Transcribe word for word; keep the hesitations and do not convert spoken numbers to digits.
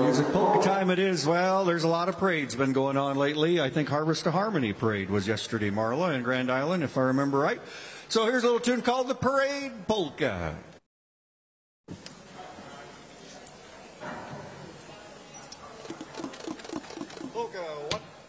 music. Polka time it is. Well, there's a lot of parades been going on lately. I think Harvest to Harmony parade was yesterday, Marla, in Grand Island, if I remember right. So here's a little tune called the Parade Polka.